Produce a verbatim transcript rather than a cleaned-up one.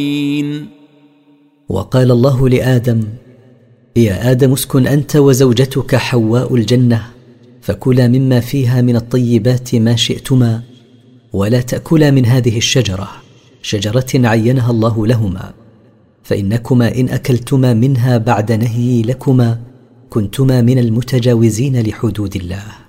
وقال الله لآدم: يا آدم اسكن أنت وزوجتك حواء الجنة، فكلا مما فيها من الطيبات ما شئتما، ولا تأكلا من هذه الشجرة، شجرة عينها الله لهما، فإنكما إن أكلتما منها بعد نهيي لكما كنتما من المتجاوزين لحدود الله.